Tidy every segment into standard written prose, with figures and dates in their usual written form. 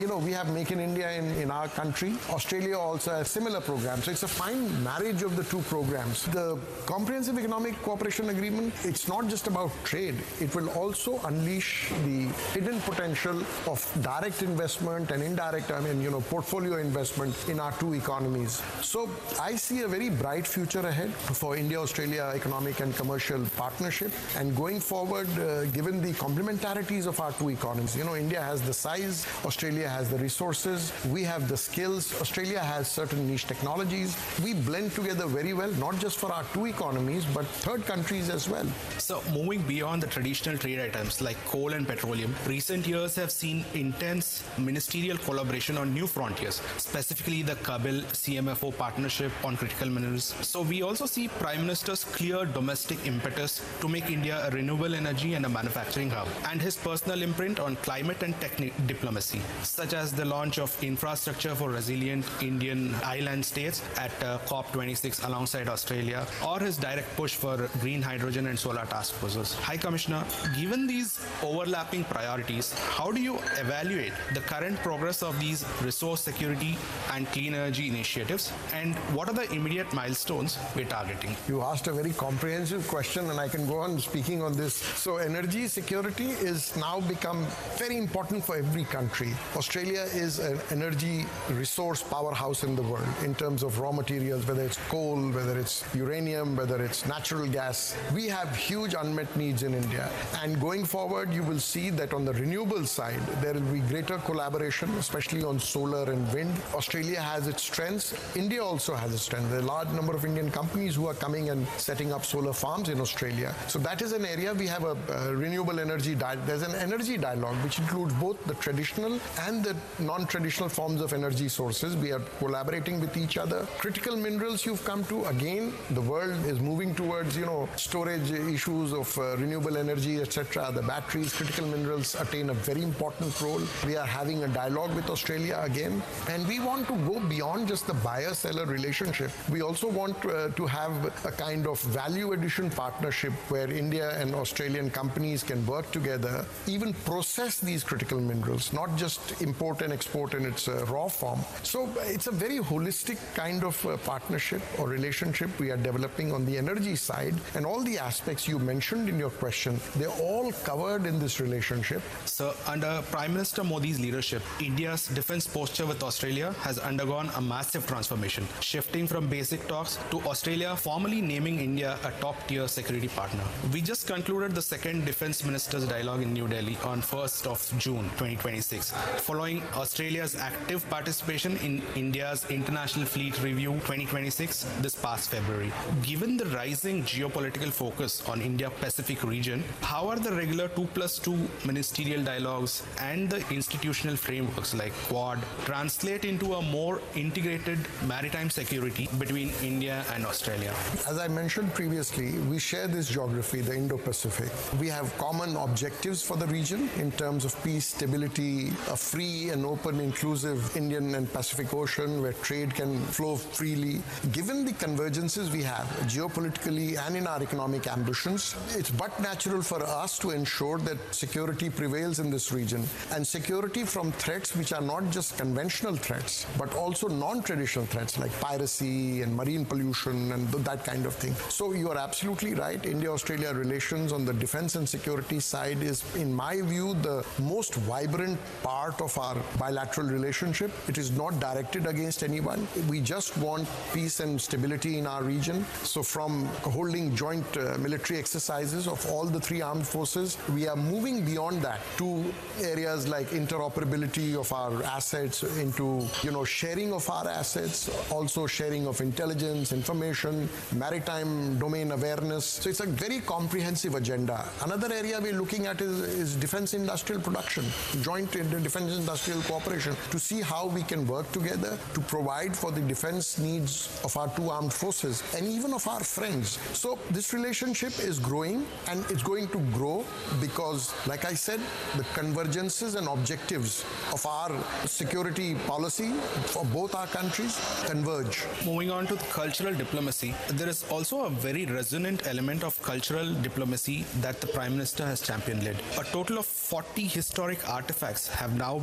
We have Make in India in our country. Australia also has similar programs. So it's a fine marriage of the two programs. The Comprehensive Economic Cooperation Agreement, it's not just about trade. It will also unleash the hidden potential of direct investment and indirect, portfolio investment in our two economies. So I see a very bright future ahead for India-Australia economic and commercial partnership. And going forward, given the complementarities of our two economies, India has the size, Australia has the resources, we have the skills, Australia has certain niche technologies. We blend together very well, not just for our two economies, but third countries as well. So moving beyond the traditional trade items like coal and petroleum, recent years have seen intense ministerial collaboration on new frontiers, specifically the Kabil CMFO partnership on critical minerals. So we also see Prime Minister's clear domestic impetus to make India a renewable energy and a manufacturing hub, and his personal imprint on climate and diplomacy, such as the launch of infrastructure for resilient Indian island states at COP26 alongside Australia, or his direct push for green hydrogen and solar task forces. High Commissioner, given these overlapping priorities, how do you evaluate the current progress of these resource security and clean energy initiatives, and what are the immediate milestones we're targeting? You asked a very comprehensive question, and I can go on speaking on this. So energy security is now become very important for every country. Australia is an energy resource powerhouse in the world in terms of raw materials, whether it's coal, whether it's uranium, whether it's natural gas. We have huge unmet needs in India. And going forward, you will see that on the renewable side, there will be greater collaboration, especially on solar and wind. Australia has its strengths. India also has its strengths. There are a large number of Indian companies who are coming and setting up solar farms in Australia. So that is an area we have a renewable energy dialogue. There's an energy dialogue which includes both the traditional and the non-traditional forms of energy sources. We are collaborating with each other. Critical minerals you've come to, again, the world is moving towards, storage issues of renewable energy, etc. The batteries, critical minerals attain a very important role. We are having a dialogue with Australia again. And we want to go beyond just the buyer-seller relationship. We also want to have a kind of value addition partnership where India and Australian companies can work together, even process these critical minerals, not just import and export in its raw form. So it's a very holistic kind of partnership or relationship we are developing on the energy side, and all the aspects you mentioned in your question, they're all covered in this relationship. So under Prime Minister Modi's leadership, India's defense posture with Australia has undergone a massive transformation, shifting from basic talks to Australia formally naming India a top-tier security partner. We just concluded the second Defense Ministers' Dialogue in New Delhi on 1st of June 2026, following Australia's active participation in India's International Fleet Review 2026 this past February. Given the rising geopolitical focus on Indo-Pacific region, how are the regular 2+2 ministerial dialogues and the institutional frameworks like Quad translate into a more integrated maritime security between India and Australia? As I mentioned previously, we share this geography, the Indo-Pacific. We have common objectives for the region in terms of peace, stability, a free and open, inclusive Indian and Pacific Ocean where trade can flow freely. Given the convergences we have geopolitically and in our economic ambitions, it's but natural for us to ensure that security prevails in this region, and security from threats which are not just conventional threats, but also non-traditional threats like piracy and marine pollution and that kind of thing. So you are absolutely right. India-Australia relations on the defense and security side is, in my view, the most vibrant part of our bilateral relationship. It is not directed against anyone. We just want peace and stability in our region. So from holding joint military exercises of all the three armed forces, we are moving beyond that to areas like interoperability of our assets, into sharing of our assets, also sharing of intelligence, information, maritime domain awareness. So it's a very comprehensive agenda. Another area we're looking at is defense industrial production, joint defense industrial cooperation, to see how we can work together to provide for the defense needs of our two armed forces and even of our friends. So this relationship is growing, and it's going to grow because, like I said, the convergences and objectives of our security policy for both our countries converge. Moving on to the cultural diplomacy, there is also a very resonant element of cultural diplomacy that the Prime Minister has championed. A total of 40 historic artifacts have now been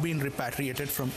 been repatriated from